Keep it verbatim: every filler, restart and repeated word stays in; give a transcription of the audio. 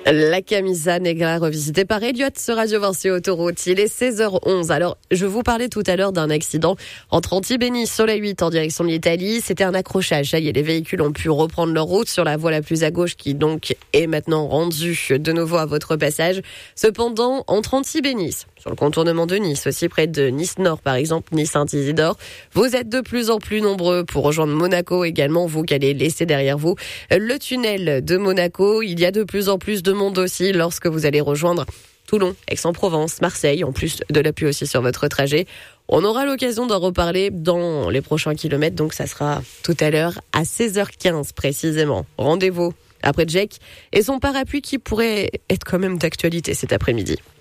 La Camisa Negra revisitée par Elliot sur Radio Vinci Autoroute. Il est seize heures onze. Alors, je vous parlais tout à l'heure d'un accident entre Antibénice sur la huit en direction de l'Italie. C'était un accrochage. Ça y est, les véhicules ont pu reprendre leur route sur la voie la plus à gauche qui donc est maintenant rendue de nouveau à votre passage. Cependant, entre Antibénice, sur le contournement de Nice, aussi près de Nice-Nord par exemple, Nice-Saint-Isidore, vous êtes de plus en plus nombreux pour rejoindre Monaco également, vous qui allez laisser derrière vous le tunnel de Monaco. Il y a de plus en plus de monde aussi lorsque vous allez rejoindre Toulon, Aix-en-Provence, Marseille, en plus de la pluie aussi sur votre trajet. On aura l'occasion d'en reparler dans les prochains kilomètres, donc ça sera tout à l'heure à seize heures quinze précisément. Rendez-vous après Jack et son parapluie qui pourrait être quand même d'actualité cet après-midi.